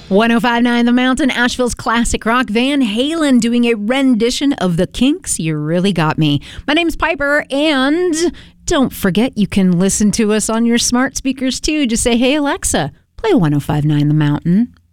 1059 The Mountain, Asheville's classic rock. Van Halen doing a rendition of The Kinks' You Really Got Me. My name's Piper, and don't forget you can listen to us on your smart speakers too. Just say, hey Alexa, play 1059 The Mountain.